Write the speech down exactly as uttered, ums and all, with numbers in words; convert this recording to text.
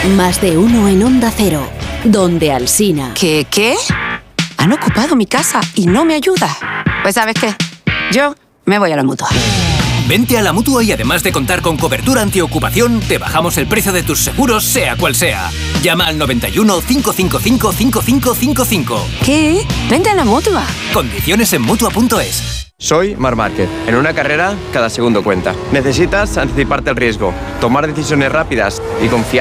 Más de uno en Onda Cero, donde Alsina. ¿Qué, qué? Han ocupado mi casa y no me ayuda. Pues ¿sabes qué? Yo me voy a la Mutua. Vente a la Mutua y además de contar con cobertura antiocupación, te bajamos el precio de tus seguros, sea cual sea. Llama al noventa y uno, cinco cinco cinco, cinco cinco cinco cinco. ¿Qué? Vente a la Mutua. Condiciones en Mutua punto es. Soy Marc Márquez. En una carrera, cada segundo cuenta. Necesitas anticiparte al riesgo, tomar decisiones rápidas y confiar